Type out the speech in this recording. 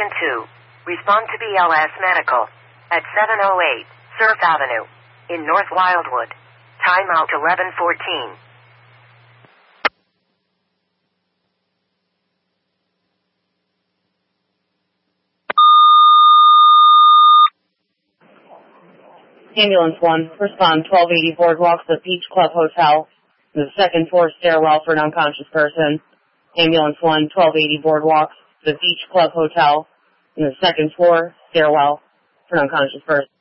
112. Respond to BLS Medical at 708 Surf Avenue in North Wildwood. Timeout 11:14. Ambulance 1, respond 1280 Boardwalk to the Beach Club Hotel, in the second floor stairwell for an unconscious person. Ambulance 1, 1280 Boardwalk to the Beach Club Hotel, in the second floor stairwell for an unconscious person.